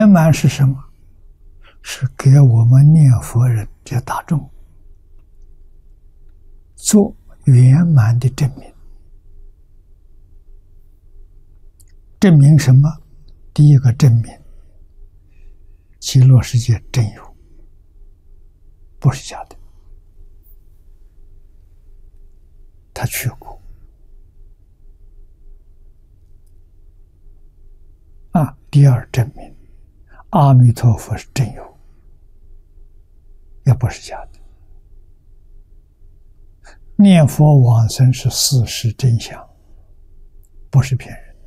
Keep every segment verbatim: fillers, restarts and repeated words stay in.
圆满是什么？是给我们念佛人这大众做圆满的证明。证明什么？第一个证明极乐世界真有，不是假的。他去过啊。第二证明阿弥陀佛是真有，也不是假的。念佛往生是事实真相，不是骗人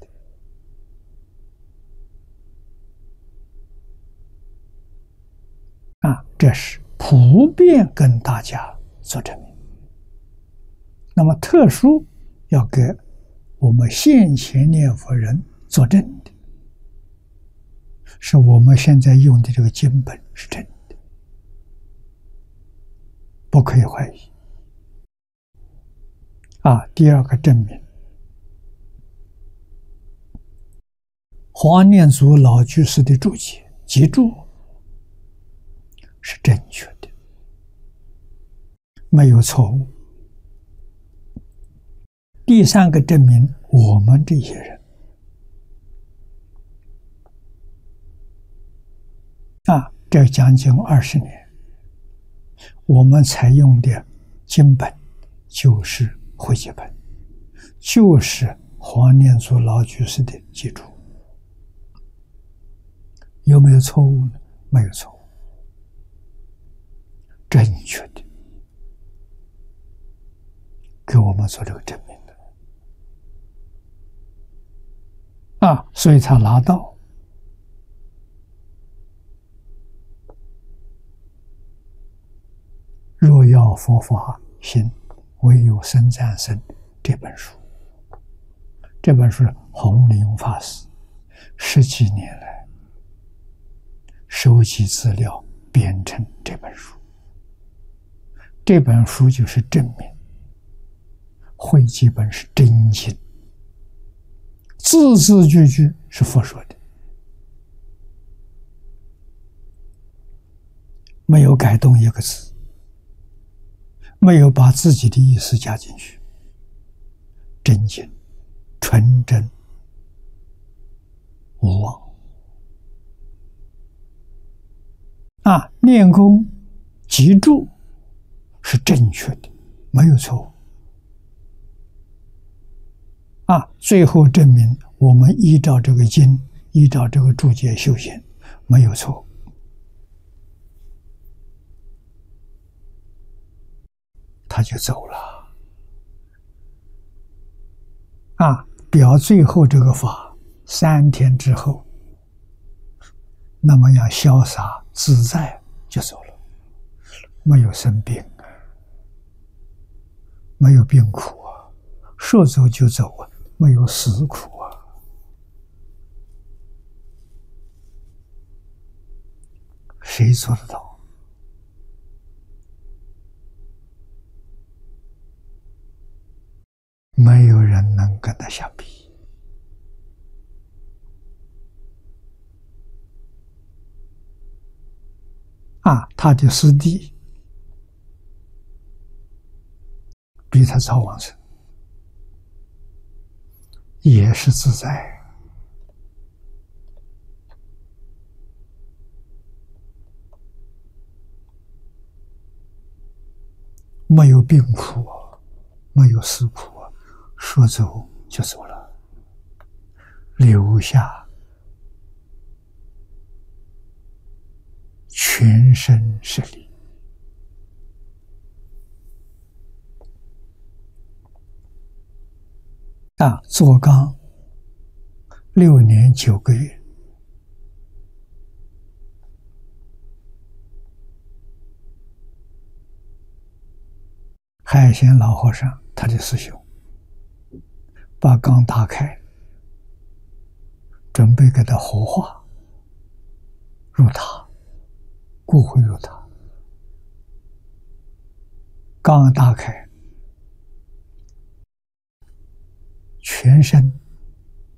的啊。这是普遍跟大家做证明。那么特殊要给我们现前念佛人作证的，是我们现在用的这个经本是真的，不可以怀疑啊。第二个证明，黄念祖老居士的注解集注是正确的，没有错误。第三个证明，我们这些人啊，这将近二十年，我们采用的经本就是汇集本，就是黄念祖老居士的记注。有没有错误呢？没有错误，正确的，给我们做这个证明的啊，所以他拿到若要佛法行，唯有僧赞僧这本书。这本书是弘林法师十几年来收集资料编成这本书。这本书就是证明汇集本是真经，字字句句是佛说的，没有改动一个字，没有把自己的意思加进去，真经纯真无妄啊。念功集注是正确的，没有错误啊。最后证明我们依照这个经，依照这个注解修行，没有错误。他就走了啊。表最后这个法三天之后，那么样潇洒自在就走了，没有生病，没有病苦啊，说走就走啊，没有死苦啊。谁做得到？没有人能跟他相比啊。他的师弟比他早往生，也是自在，没有病苦啊，没有死苦啊，说走就走了，留下全身是力啊。做纲六年九个月，海贤老和尚他的师兄把缸打开，准备给他活化入塔，骨灰入塔。缸打开，全身